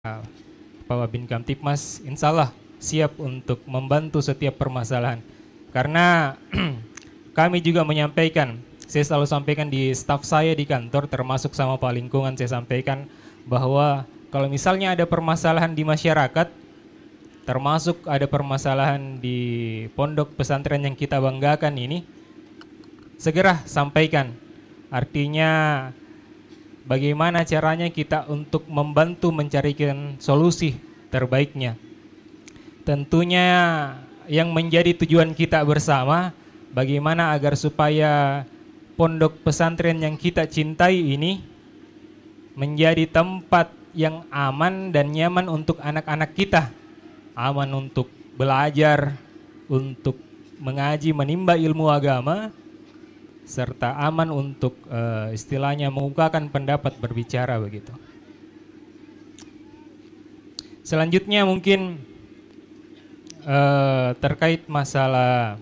Pak Wabin Kamtipmas, insya Allah siap untuk membantu setiap permasalahan. Karena kami juga menyampaikan, saya selalu sampaikan di staf saya di kantor, termasuk sama Pak Lingkungan, saya sampaikan bahwa kalau misalnya ada permasalahan di masyarakat, termasuk ada permasalahan di pondok pesantren yang kita banggakan ini, segera sampaikan. Artinya bagaimana caranya kita untuk membantu mencarikan solusi terbaiknya. Tentunya yang menjadi tujuan kita bersama, bagaimana agar supaya pondok pesantren yang kita cintai ini menjadi tempat yang aman dan nyaman untuk anak-anak kita. Aman untuk belajar, untuk mengaji, menimba ilmu agama, serta aman untuk istilahnya mengungkapkan pendapat, berbicara begitu. Selanjutnya mungkin terkait masalah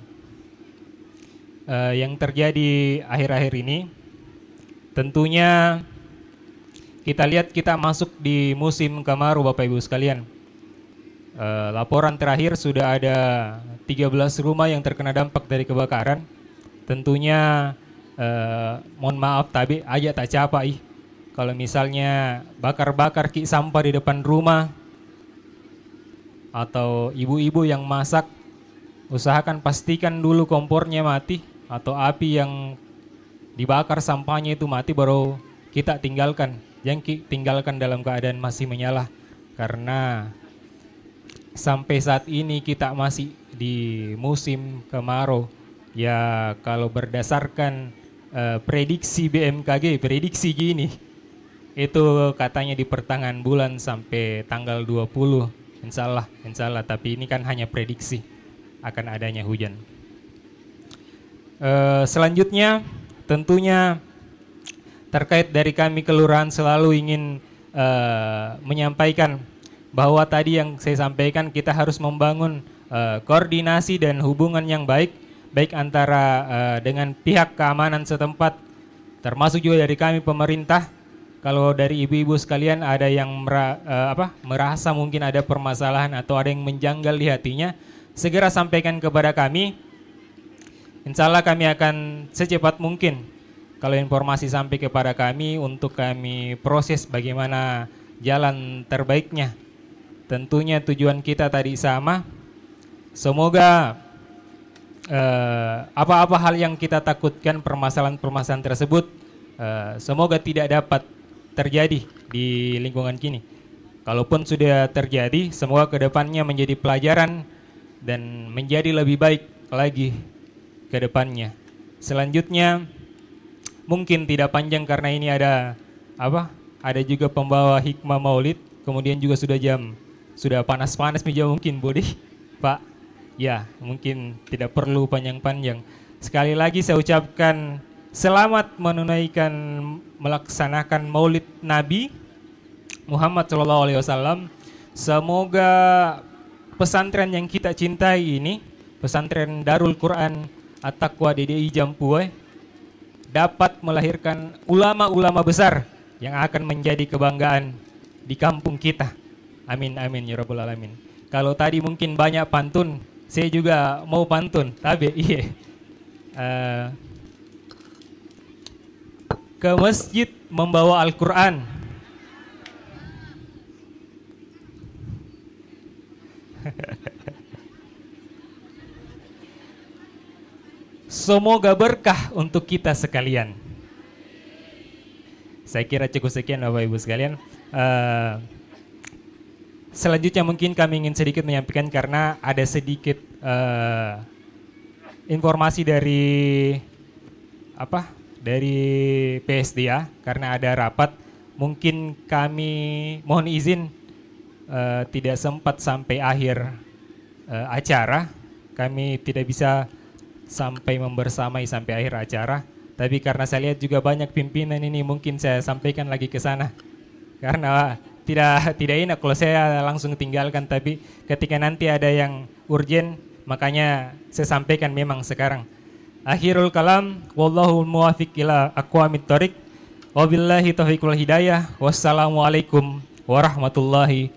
yang terjadi akhir-akhir ini, tentunya kita lihat kita masuk di musim kemarau Bapak Ibu sekalian. Laporan terakhir sudah ada 13 rumah yang terkena dampak dari kebakaran. Tentunya mohon maaf tapi aja tak capai kalau misalnya bakar-bakar ki sampah di depan rumah, atau ibu-ibu yang masak, usahakan pastikan dulu kompornya mati atau api yang dibakar sampahnya itu mati, baru kita tinggalkan. Jangan tinggalkan dalam keadaan masih menyala, karena sampai saat ini kita masih di musim kemarau. Ya kalau berdasarkan prediksi BMKG, prediksi gini, itu katanya di pertengahan bulan sampai tanggal 20, insya Allah, tapi ini kan hanya prediksi akan adanya hujan. Selanjutnya tentunya terkait dari kami kelurahan selalu ingin menyampaikan bahwa tadi yang saya sampaikan, kita harus membangun koordinasi dan hubungan yang baik antara dengan pihak keamanan setempat, termasuk juga dari kami pemerintah. Kalau dari ibu-ibu sekalian ada yang merasa mungkin ada permasalahan atau ada yang menjanggal di hatinya, segera sampaikan kepada kami. Insya Allah kami akan secepat mungkin, kalau informasi sampai kepada kami, untuk kami proses bagaimana jalan terbaiknya. Tentunya tujuan kita tadi sama. Semoga apa-apa hal yang kita takutkan, permasalahan-permasalahan tersebut, semoga tidak dapat terjadi di lingkungan kini. Kalaupun sudah terjadi, semoga kedepannya menjadi pelajaran dan menjadi lebih baik lagi ke depannya. Selanjutnya mungkin tidak panjang karena ini ada juga pembawa hikmah maulid, kemudian juga sudah panas-panas meja mungkin Budi, Pak. Ya, mungkin tidak perlu panjang-panjang. Sekali lagi saya ucapkan selamat menunaikan, melaksanakan Maulid Nabi Muhammad SAW. Semoga pesantren yang kita cintai ini, pesantren Darul Quran At-Taqwa DDI Jampuai, dapat melahirkan ulama-ulama besar yang akan menjadi kebanggaan di kampung kita. Amin amin ya rabbal alamin. Kalau tadi mungkin banyak pantun, saya juga mau pantun, tapi ke masjid membawa Al-Quran. Semoga berkah untuk kita sekalian. Saya kira cukup sekian Bapak Ibu sekalian. Selanjutnya mungkin kami ingin sedikit menyampaikan, karena ada sedikit informasi dari PSDA, karena ada rapat. Mungkin kami mohon izin tidak sempat sampai akhir acara. Kami tidak bisa sampai membersamai sampai akhir acara. Tapi karena saya lihat juga banyak pimpinan ini, mungkin saya sampaikan lagi ke sana. Karena tidak enak kalau saya langsung tinggalkan, tapi ketika nanti ada yang urgen, makanya saya sampaikan memang sekarang. Akhirul kalam, wallahu muwafiq ila aqwamit thoriq. Wabillahi taufiq wal hidayah. Wassalamualaikum warahmatullahi